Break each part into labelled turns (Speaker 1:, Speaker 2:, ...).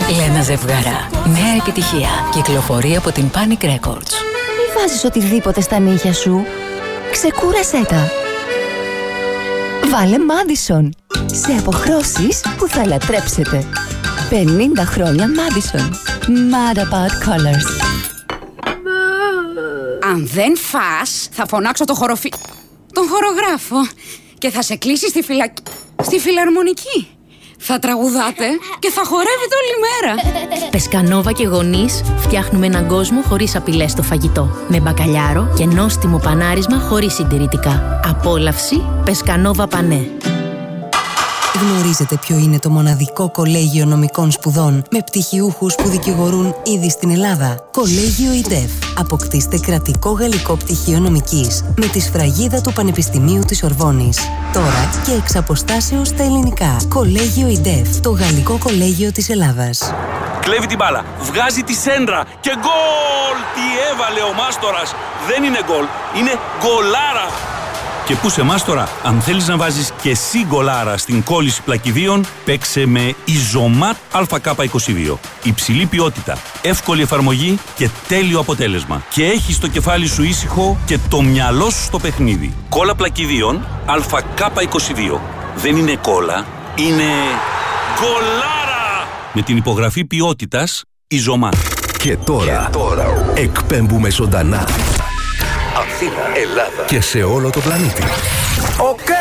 Speaker 1: Λένα Ζευγαρά. Νέα επιτυχία. Κυκλοφορεί από την Panic Records.
Speaker 2: Μη βάζεις οτιδήποτε στα νύχια σου. Ξεκούρασέ τα. Βάλε Madison. Σε αποχρώσεις που θα λατρέψετε. 50 χρόνια Madison. Mad about colors.
Speaker 3: Αν δεν φας, θα φωνάξω τον χορογράφο και θα σε κλείσει στη φιλαρμονική. Θα τραγουδάτε και θα χορεύετε όλη μέρα.
Speaker 4: Πεσκανόβα και γονείς φτιάχνουμε έναν κόσμο χωρίς απειλές στο φαγητό. Με μπακαλιάρο και νόστιμο πανάρισμα χωρίς συντηρητικά. Απόλαυση Πεσκανόβα Πανέ.
Speaker 5: Γνωρίζετε ποιο είναι το μοναδικό κολέγιο νομικών σπουδών με πτυχιούχους που δικηγορούν ήδη στην Ελλάδα? Κολέγιο ΙΔΕΦ. Αποκτήστε κρατικό γαλλικό πτυχίο νομικής με τη σφραγίδα του Πανεπιστημίου της Ορβόνης. Τώρα και εξ αποστάσεως στα ελληνικά. Κολέγιο ΙΔΕΦ. Το γαλλικό κολέγιο της Ελλάδας.
Speaker 6: Κλέβει την μπάλα, βγάζει τη σέντρα και γκολ! Τι έβαλε ο Μάστορας! Δεν είναι γκολ, είναι γκολάρα! Και πού σε Μάστορα, αν θέλεις να βάζεις και εσύ γκολάρα στην κόλληση πλακιδίων, παίξε με Ιζωμάτ ΑΚ22. Υψηλή ποιότητα, εύκολη εφαρμογή και τέλειο αποτέλεσμα. Και έχεις το κεφάλι σου ήσυχο και το μυαλό σου στο παιχνίδι. Κόλλα πλακιδίων ΑΚ22. Δεν είναι κόλλα, είναι γκολάρα! Με την υπογραφή ποιότητας Ιζωμάτ.
Speaker 7: Και τώρα εκπέμπουμε ζωντανά. Αθήνα, Ελλάδα και σε όλο το πλανήτη. Οκ.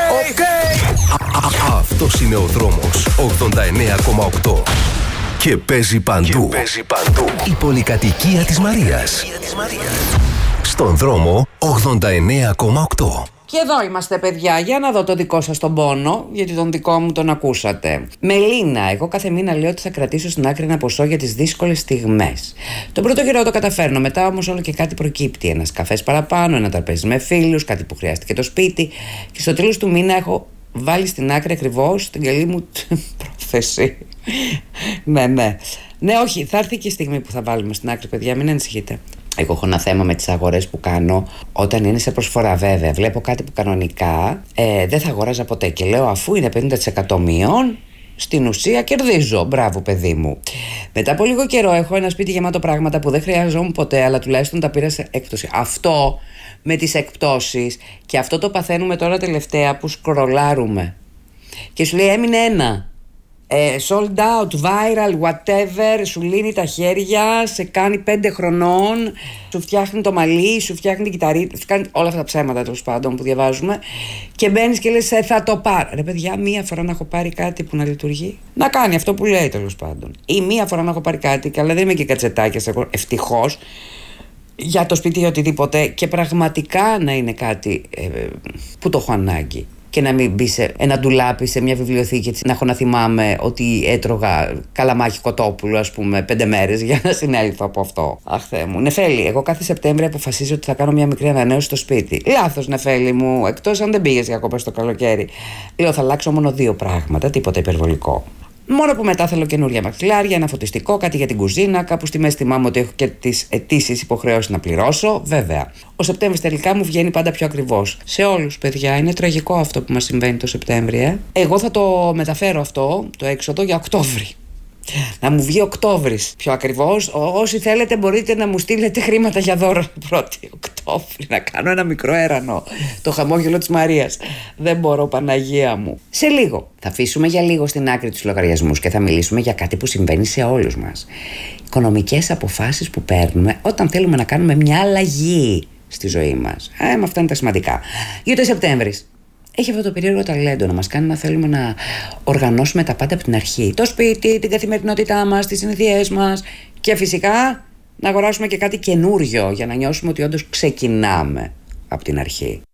Speaker 7: Αυτός είναι ο δρόμος 89,8 και παίζει παντού. Η πολυκατοικία της Μαρίας. Στον δρόμο 89,8.
Speaker 8: Και εδώ είμαστε, παιδιά, για να δω το δικό σας τον πόνο, γιατί τον δικό μου τον ακούσατε. Μελίνα, εγώ κάθε μήνα λέω ότι θα κρατήσω στην άκρη ένα ποσό για τις δύσκολες στιγμές. Τον πρώτο καιρό το καταφέρνω, μετά όμως όλο και κάτι προκύπτει. Ένας καφές παραπάνω, ένα τραπέζι με φίλους, κάτι που χρειάστηκε το σπίτι. Και στο τέλος του μήνα έχω βάλει στην άκρη ακριβώς την καλή μου πρόθεση. Ναι, όχι, θα έρθει και η στιγμή που θα βάλουμε στην άκρη, παιδιά, μην ανησυχείτε. Εγώ έχω ένα θέμα με τις αγορές που κάνω όταν είναι σε προσφορά, βέβαια. Βλέπω κάτι που κανονικά δεν θα αγοράζα ποτέ και λέω, αφού είναι 50% μείον, στην ουσία κερδίζω. Μπράβο, παιδί μου. Μετά από λίγο καιρό έχω ένα σπίτι γεμάτο πράγματα που δεν χρειαζόμουν ποτέ, αλλά τουλάχιστον τα πήρα σε έκπτωση. Αυτό με τις εκπτώσεις, και αυτό το παθαίνουμε τώρα τελευταία που σκρολάρουμε και σου λέει έμεινε ένα. Sold out, viral, whatever, σου λύνει τα χέρια, σε κάνει 5 χρονών, σου φτιάχνει το μαλλί, σου φτιάχνει την κυταρίτα, σου κάνει όλα αυτά τα ψέματα τέλος πάντων που διαβάζουμε, και μπαίνεις και λες θα το πάρω. Ρε παιδιά, μία φορά να έχω πάρει κάτι που να λειτουργεί, να κάνει αυτό που λέει τέλος πάντων, ή μία φορά να έχω πάρει κάτι, καλά δεν είμαι και κατσετάκιας εγώ, ευτυχώς, για το σπίτι ή οτιδήποτε, και πραγματικά να είναι κάτι που το έχω ανάγκη. Και να μην μπει σε ένα ντουλάπι, σε μια βιβλιοθήκη, να έχω να θυμάμαι ότι έτρωγα καλαμάκι κοτόπουλο, ας πούμε, 5 μέρες για να συνέλθω από αυτό. Αχ, Θεέ μου. Νεφέλη, εγώ κάθε Σεπτέμβριο αποφασίζω ότι θα κάνω μια μικρή ανανέωση στο σπίτι. Λάθος, Νεφέλη μου, εκτός αν δεν πήγες διακοπές το καλοκαίρι. Λέω, θα αλλάξω μόνο 2 πράγματα, τίποτα υπερβολικό. Μόνο που μετά θέλω καινούρια μαξιλάρια, ένα φωτιστικό, κάτι για την κουζίνα. Κάπου στη μέση θυμάμαι ότι έχω και τις αιτήσεις υποχρεώσεις να πληρώσω. Βέβαια. Ο Σεπτέμβρης τελικά μου βγαίνει πάντα πιο ακριβώς. Σε όλους, παιδιά, είναι τραγικό αυτό που μας συμβαίνει το Σεπτέμβρη. Εγώ θα το μεταφέρω αυτό, το έξοδο, για Οκτώβρη. Να μου βγει Οκτώβρης πιο ακριβώς. Όσοι θέλετε μπορείτε να μου στείλετε χρήματα για δώρο 1η Οκτώβρη. Να κάνω ένα μικρό έρανο. Το χαμόγελο της Μαρίας. Δεν μπορώ, Παναγία μου. Σε λίγο θα αφήσουμε για λίγο στην άκρη τους λογαριασμούς και θα μιλήσουμε για κάτι που συμβαίνει σε όλους μας. Οικονομικές αποφάσεις που παίρνουμε όταν θέλουμε να κάνουμε μια αλλαγή στη ζωή μας. Με αυτά είναι τα σημαντικά. Γιατί ο Σεπτέμβρης έχει αυτό το περίεργο ταλέντο να μας κάνει να θέλουμε να οργανώσουμε τα πάντα από την αρχή. Το σπίτι, την καθημερινότητά μας, τις συνήθειές μας, και φυσικά να αγοράσουμε και κάτι καινούριο για να νιώσουμε ότι όντως ξεκινάμε από την αρχή.